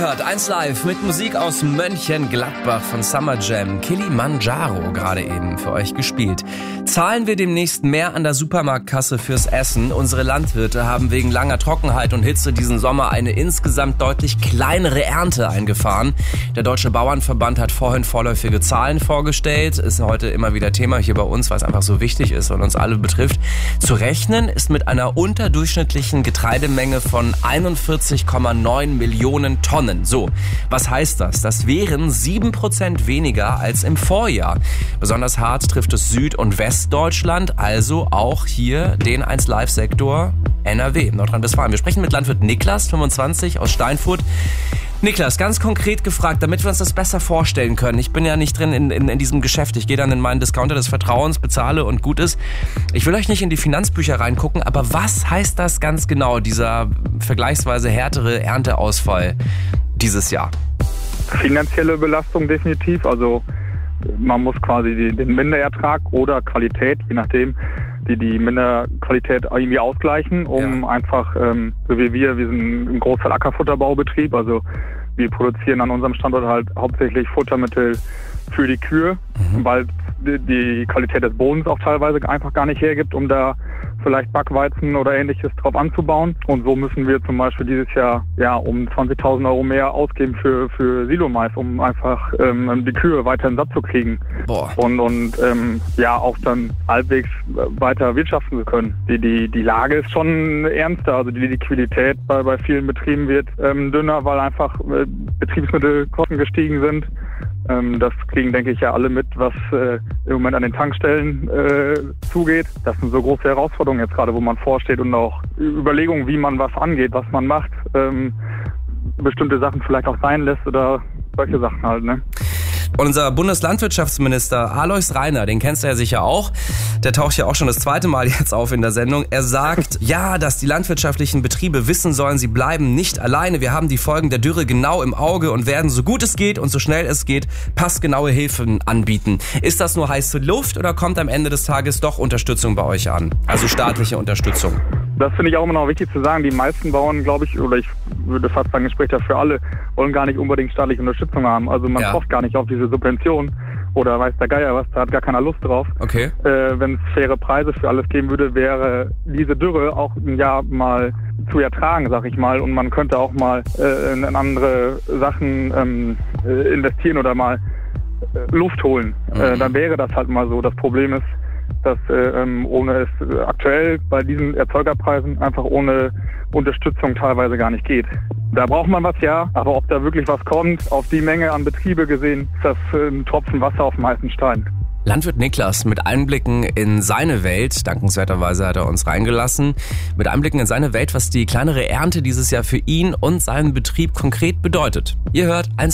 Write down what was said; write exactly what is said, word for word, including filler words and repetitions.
hört eins Live mit Musik aus Mönchengladbach von Summer Jam. Kilimanjaro gerade eben für euch gespielt. Zahlen wir demnächst mehr an der Supermarktkasse fürs Essen? Unsere Landwirte haben wegen langer Trockenheit und Hitze diesen Sommer eine insgesamt deutlich kleinere Ernte eingefahren. Der Deutsche Bauernverband hat vorhin vorläufige Zahlen vorgestellt. Ist heute immer wieder Thema hier bei uns, weil es einfach so wichtig ist und uns alle betrifft. Zu rechnen ist mit einer unterdurchschnittlichen Getreidemenge von einundvierzig Komma neun Millionen Tonnen. So, was heißt das? Das wären sieben Prozent weniger als im Vorjahr. Besonders hart trifft es Süd- und Westdeutschland, also auch hier den eins Live-Sektor N R W, Nordrhein-Westfalen. Wir sprechen mit Landwirt Niklas, fünfundzwanzig, aus Steinfurt. Niklas, ganz konkret gefragt, damit wir uns das besser vorstellen können. Ich bin ja nicht drin in, in, in diesem Geschäft. Ich gehe dann in meinen Discounter des Vertrauens, bezahle und gut ist. Ich will euch nicht in die Finanzbücher reingucken, aber was heißt das ganz genau, dieser vergleichsweise härtere Ernteausfall dieses Jahr? Finanzielle Belastung definitiv. Also man muss quasi den Minderertrag oder Qualität, je nachdem, die die Minderqualität irgendwie ausgleichen, um ja. einfach, ähm, so wie wir, wir sind ein Großteil Ackerfutterbaubetrieb, also wir produzieren an unserem Standort halt hauptsächlich Futtermittel für die Kühe, mhm. weil die Qualität des Bodens auch teilweise einfach gar nicht hergibt, um da vielleicht Backweizen oder Ähnliches drauf anzubauen. Und so müssen wir zum Beispiel dieses Jahr ja um zwanzigtausend Euro mehr ausgeben für für Silomais, um einfach ähm, die Kühe weiterhin satt zu kriegen. Boah. Und und ähm, ja auch dann halbwegs weiter wirtschaften zu können. Die die die Lage ist schon ernster. Also die Liquidität bei bei vielen Betrieben wird ähm, dünner, weil einfach äh, Betriebsmittelkosten gestiegen sind. Ähm, das kriegen, denke ich, ja alle mit, was äh, im Moment an den Tankstellen äh, zugeht. Das sind so große Herausforderungen jetzt gerade, wo man vorsteht und auch Überlegungen, wie man was angeht, was man macht, ähm, bestimmte Sachen vielleicht auch sein lässt oder solche Sachen halt, ne? Unser Bundeslandwirtschaftsminister Alois Rainer, den kennst du ja sicher auch, der taucht ja auch schon das zweite Mal jetzt auf in der Sendung. Er sagt, ja, dass die landwirtschaftlichen Betriebe wissen sollen, sie bleiben nicht alleine. Wir haben die Folgen der Dürre genau im Auge und werden so gut es geht und so schnell es geht passgenaue Hilfen anbieten. Ist das nur heiße Luft oder kommt am Ende des Tages doch Unterstützung bei euch an? Also staatliche Unterstützung. Das finde ich auch immer noch wichtig zu sagen. Die meisten Bauern, glaube ich, oder ich würde fast sagen, ich spreche dafür alle, wollen gar nicht unbedingt staatliche Unterstützung haben. Also man ja. hofft gar nicht auf diese Subvention oder weiß der Geier was, da hat gar keiner Lust drauf. Okay. Äh, wenn es faire Preise für alles geben würde, wäre diese Dürre auch ein Jahr mal zu ertragen, sag ich mal. Und man könnte auch mal äh, in andere Sachen ähm, investieren oder mal äh, Luft holen. Mhm. Äh, dann wäre das halt mal so. Das Problem ist, dass äh, ohne es äh, aktuell bei diesen Erzeugerpreisen einfach ohne Unterstützung teilweise gar nicht geht. Da braucht man was, ja, aber ob da wirklich was kommt, auf die Menge an Betriebe gesehen, ist das äh, ein Tropfen Wasser auf dem heißen Stein. Landwirt Niklas mit Einblicken in seine Welt, dankenswerterweise hat er uns reingelassen, mit Einblicken in seine Welt, was die kleinere Ernte dieses Jahr für ihn und seinen Betrieb konkret bedeutet. Ihr hört eins